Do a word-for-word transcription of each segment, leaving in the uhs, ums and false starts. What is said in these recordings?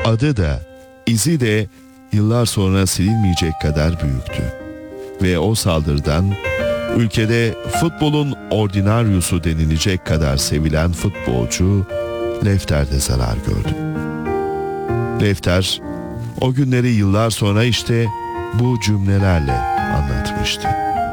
Adı da, izi de yıllar sonra silinmeyecek kadar büyüktü. Ve o saldırıdan ülkede futbolun ordinaryusu denilecek kadar sevilen futbolcu Lefter de zarar gördü. Lefter o günleri yıllar sonra işte bu cümlelerle anlatmıştı.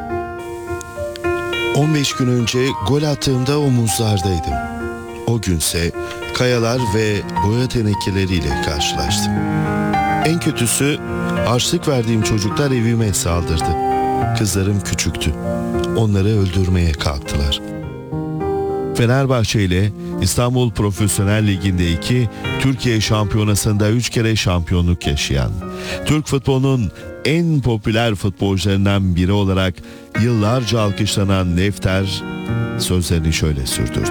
on beş gün önce gol attığımda omuzlardaydım. O günse kayalar ve boya tenekeleriyle karşılaştım. En kötüsü harçlık verdiğim çocuklar evime saldırdı. Kızlarım küçüktü. Onları öldürmeye kalktılar. Fenerbahçe ile İstanbul Profesyonel Ligi'nde iki, Türkiye Şampiyonası'nda üç kere şampiyonluk yaşayan, Türk futbolunun en popüler futbolcularından biri olarak yıllarca alkışlanan Lefter sözlerini şöyle sürdürdü.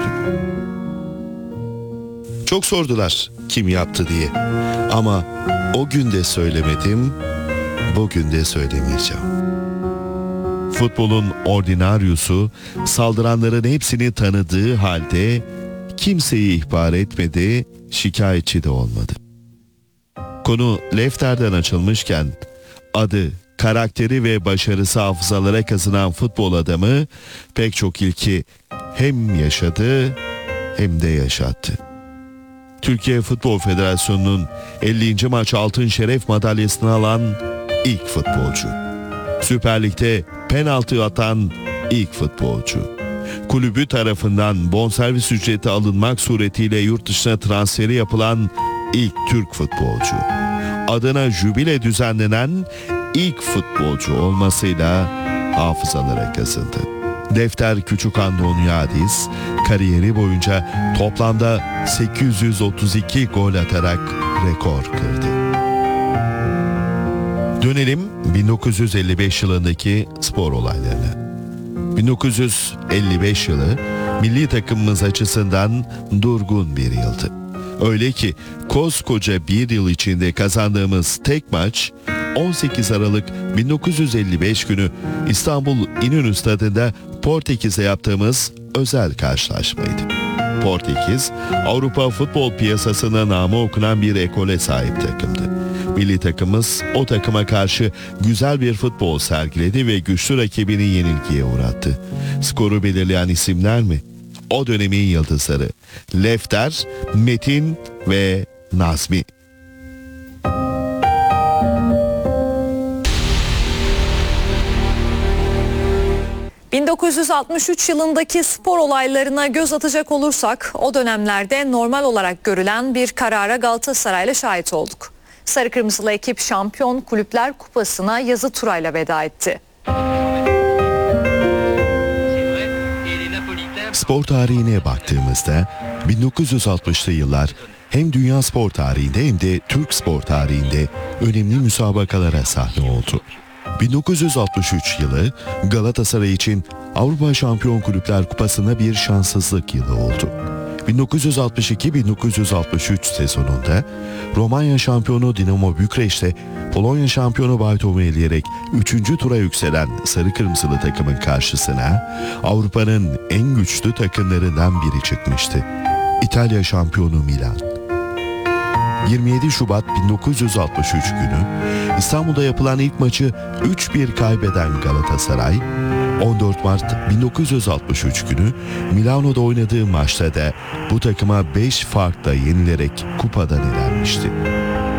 Çok sordular kim yaptı diye. Ama o gün de söylemedim, bugün de söylemeyeceğim. Futbolun ordinaryusu saldıranların hepsini tanıdığı halde kimseyi ihbar etmedi, şikayetçi de olmadı. Konu Lefter'den açılmışken adı, karakteri ve başarısı hafızalara kazınan futbol adamı pek çok ilki hem yaşadı hem de yaşattı. Türkiye Futbol Federasyonu'nun ellinci maç altın şeref madalyasını alan ilk futbolcu. Süper Lig'de penaltı atan ilk futbolcu. Kulübü tarafından bonservis ücreti alınmak suretiyle yurt dışına transferi yapılan ilk Türk futbolcu. Adına jübile düzenlenen ilk futbolcu olmasıyla hafızalara kazındı. Lefter Küçükhan Donyadis kariyeri boyunca toplamda sekiz yüz otuz iki gol atarak rekor kırdı. Dönelim bin dokuz yüz elli beş yılındaki spor olaylarına. bin dokuz yüz elli beş yılı milli takımımız açısından durgun bir yıldı. Öyle ki koskoca bir yıl içinde kazandığımız tek maç on sekiz Aralık bin dokuz yüz elli beş günü İstanbul İnönü Stadı'nda Portekiz'e yaptığımız özel karşılaşmaydı. Portekiz, Avrupa futbol piyasasına namı okunan bir ekole sahip takımdı. Milli takımımız o takıma karşı güzel bir futbol sergiledi ve güçlü rakibini yenilgiye uğrattı. Skoru belirleyen isimler mi? O dönemin yıldızları Lefter, Metin ve Nazmi. bin dokuz yüz altmış üç yılındaki spor olaylarına göz atacak olursak o dönemlerde normal olarak görülen bir karara Galatasaray'la şahit olduk. Sarı Kırmızılı ekip Şampiyon Kulüpler Kupası'na yazı turayla veda etti. Spor tarihine baktığımızda bin dokuz yüz altmışlı yıllar hem dünya spor tarihinde hem de Türk spor tarihinde önemli müsabakalara sahne oldu. bin dokuz yüz altmış üç yılı Galatasaray için Avrupa Şampiyon Kulüpler Kupası'na bir şanssızlık yılı oldu. bin dokuz yüz altmış iki bin dokuz yüz altmış üç sezonunda Romanya şampiyonu Dinamo Bükreş'te Polonya şampiyonu Baytom'u eleyerek üçüncü tura yükselen Sarı Kırmızılı takımın karşısına Avrupa'nın en güçlü takımlarından biri çıkmıştı. İtalya şampiyonu Milan. yirmi yedi Şubat bin dokuz yüz altmış üç günü İstanbul'da yapılan ilk maçı üç bir kaybeden Galatasaray, on dört Mart bin dokuz yüz altmış üç günü Milano'da oynadığı maçta da bu takıma beş farkla yenilerek kupadan elenmişti.